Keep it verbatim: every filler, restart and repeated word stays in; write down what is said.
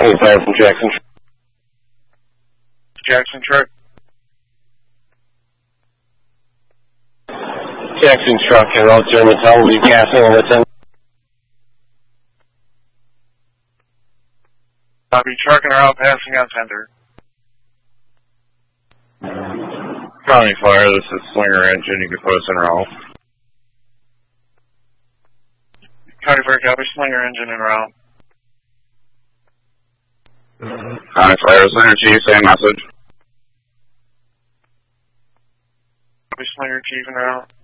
County Fire from Jackson. Jackson truck. Jackson truck and route Germantown will be gassing on the ten. Copy, truck and route passing on tender. County Fire, this is Slinger Engine, you can put us en route. County Fire, copy, Slinger Engine en route. County Fire, Slinger Chief, same message. Copy, Slinger Chief en route.